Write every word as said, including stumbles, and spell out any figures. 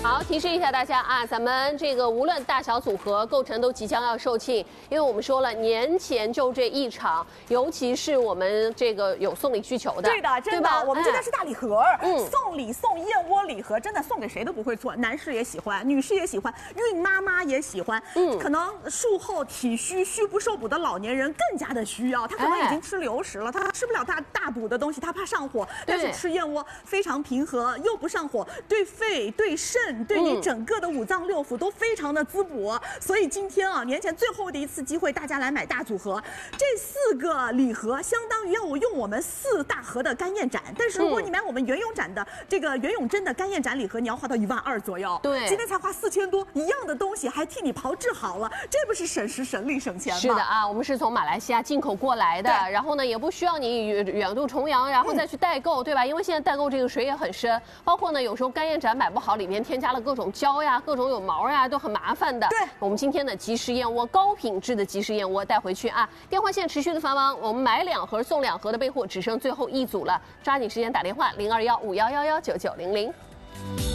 好，提示一下大家啊，咱们这个无论大小组合构成都即将要售罄，因为我们说了年前就这一场，尤其是我们这个有送礼需求的， 对的，真的，我们真的是大礼盒， 嗯， 送礼送燕窝礼盒，真的送给谁都不会错，男士也喜欢，女士也喜欢，孕妈妈也喜欢，嗯，可能术后体虚、虚不受补的老年人更加的需要，他可能已经吃流食了，他吃不了大大补的东西，他怕上火，但是吃燕窝非常平和，又不上火，对肺、对肾、对你整个的五脏六腑都非常的滋补，所以今天啊，年前最后的一次机会，大家来买大组合，这四个礼盒相当于要我用我们四大盒的干燕盏，但是如果你买我们袁咏盏的这个袁咏真的干燕盏礼盒，你要花到一万二左右， 对， 今天才花四千多，一样的东西还替你炮制好了，这不是省时省力省钱吗？ 是的啊，我们是从马来西亚进口过来的，然后呢，也不需要你远远渡重洋，然后再去代购，嗯、对吧？因为现在代购这个水也很深，包括呢，有时候干燕盏买不好，里面添加了各种胶呀、各种有毛呀，都很麻烦的。 对， 我们今天的即食燕窝，高品质的即食燕窝带回去啊！电话线持续的繁忙，我们买两盒送两盒的备货只剩最后一组了，抓紧时间打电话零二幺五幺幺幺九九零零。